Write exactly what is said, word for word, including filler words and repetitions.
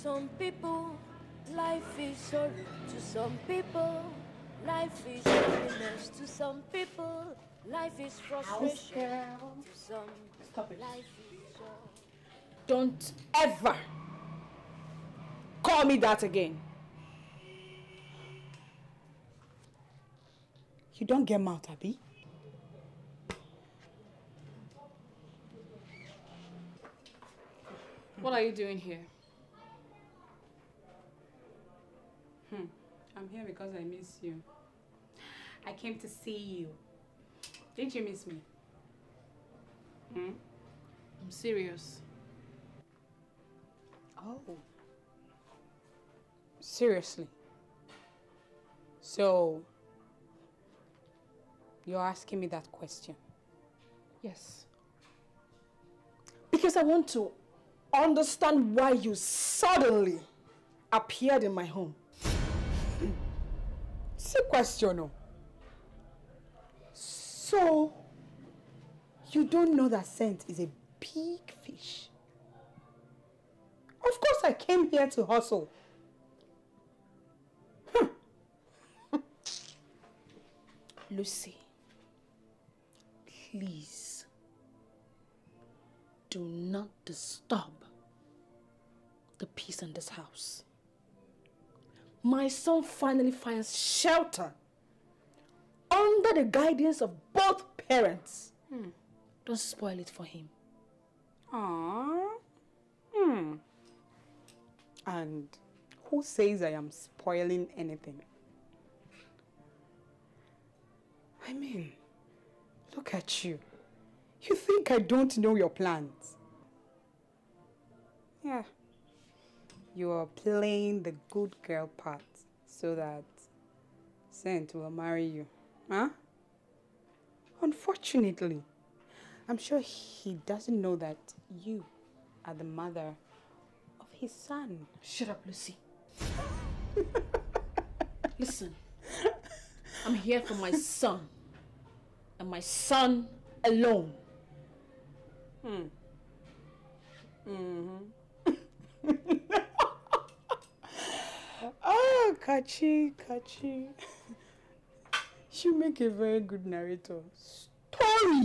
some people, life is sorrow. To some people, life is happiness. To some people, life is frustration. To some, Stop it. Life is joy. Don't ever call me that again. You don't get mouth, Abby. What are you doing here? Hmm. I'm here because I miss you. I came to see you. Didn't you miss me? Hmm? I'm serious. Oh. Seriously? So, you're asking me that question? Yes. Because I want to understand why you suddenly appeared in my home. It's a question, no? So, you don't know that Scent is a big fish? Of course I came here to hustle. Hmm. Lucy, please do not disturb the peace in this house. My son finally finds shelter under the guidance of both parents. Hmm. Don't spoil it for him. Aww. Hmm. And who says I am spoiling anything? I mean, look at you. You think I don't know your plans? Yeah. You are playing the good girl part so that Scent will marry you. Huh? Unfortunately, I'm sure he doesn't know that you are the mother of his son. Shut up, Lucy. Listen, I'm here for my son. And my son alone. Hmm. Mm-hmm. Oh, Kachi, Kachi. You make a very good narrator. Story!